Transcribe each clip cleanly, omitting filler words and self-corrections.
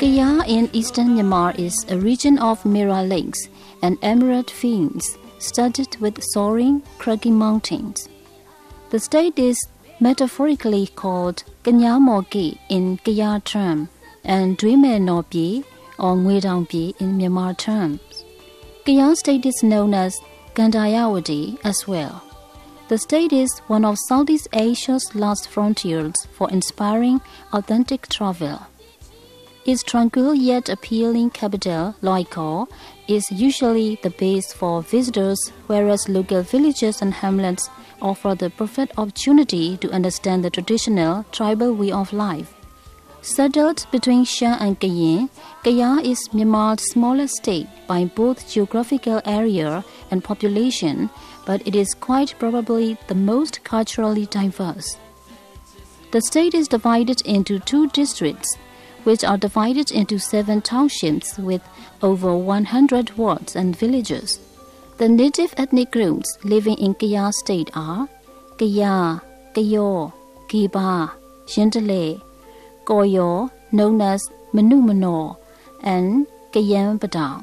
Kaya in eastern Myanmar is a region of Mira lakes and emerald fields studded with soaring, craggy mountains. The state is metaphorically called Kanya Moki in Kaya term and Dwime Nopi or Ngwedangpi in Myanmar terms. Kaya state is known as Gandayawadi as well. The state is one of Southeast Asia's last frontiers for inspiring authentic travel. Its tranquil yet appealing capital, Loikaw, is usually the base for visitors, whereas local villages and hamlets offer the perfect opportunity to understand the traditional tribal way of life. Settled between Shan and Kayin, Kaya is Myanmar's smallest state by both geographical area and population, but it is quite probably the most culturally diverse. The state is divided into 2 districts, which are divided into 7 townships with over 100 wards and villages. The native ethnic groups living in Kaya state are Kaya, Kayo, Kiba, Shintale, Koyo, known as Manumano, and Kayan Padang.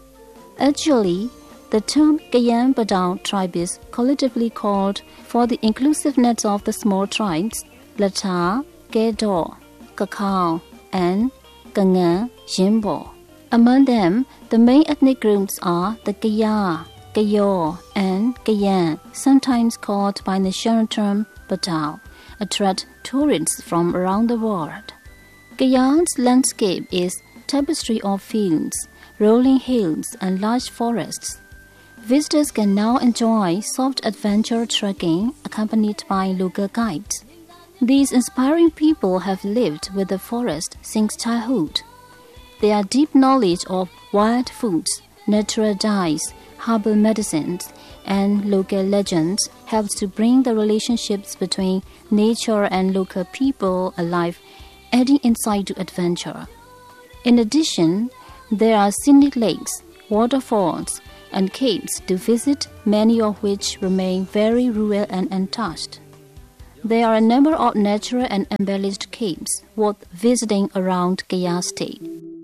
Actually, the term Kayan Padang tribe is collectively called, for the inclusiveness of the small tribes, Lata, Kedo, Kakao, and Kangan, Jimbo. Among them, the main ethnic groups are the Kaya, Kayo, and Kayan, sometimes called by the short term Padang, attract tourists from around the world. Kayan's landscape is tapestry of fields, rolling hills, and large forests. Visitors can now enjoy soft adventure trekking accompanied by local guides. These inspiring people have lived with the forest since childhood. Their deep knowledge of wild foods, natural dyes, herbal medicines, and local legends helps to bring the relationships between nature and local people alive, adding insight to adventure. In addition, there are scenic lakes, waterfalls, and caves to visit, many of which remain very rural and untouched. There are a number of natural and embellished caves worth visiting around Kaya state.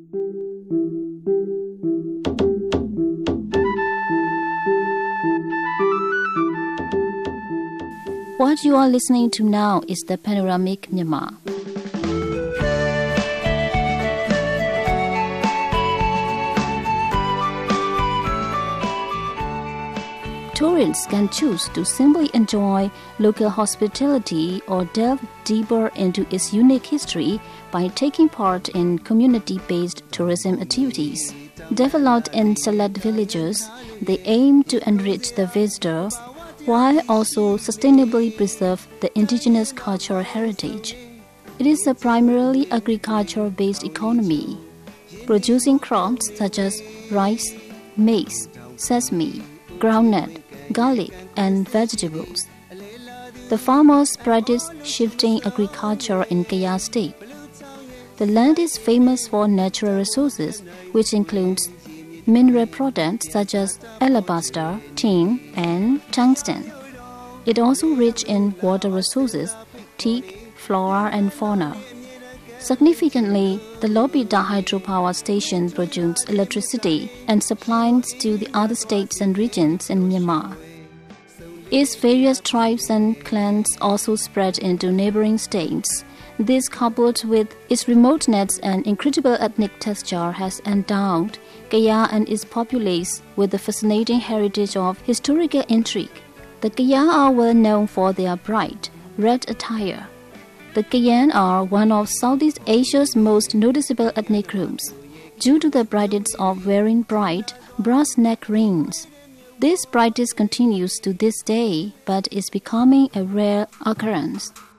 What you are listening to now is the Panoramic Myanmar. Tourists can choose to simply enjoy local hospitality or delve deeper into its unique history by taking part in community-based tourism activities. Developed in select villages, they aim to enrich the visitors while also sustainably preserve the indigenous cultural heritage. It is a primarily agriculture-based economy, producing crops such as rice, maize, sesame, groundnut, garlic, and vegetables. The farmers practice shifting agriculture in Kaya state. The land is famous for natural resources, which includes mineral products such as alabaster, tin, and tungsten. It also rich in water resources, teak, flora, and fauna. Significantly, the Lopita hydropower station produces electricity and supplies to the other states and regions in Myanmar. Its various tribes and clans also spread into neighboring states. This, coupled with its remoteness and incredible ethnic texture, has endowed Kaya and its populace with the fascinating heritage of historical intrigue. The Kaya are well known for their bright, red attire. The Kayan are one of Southeast Asia's most noticeable ethnic groups, due to the practice of wearing bright brass neck rings. This practice continues to this day, but is becoming a rare occurrence.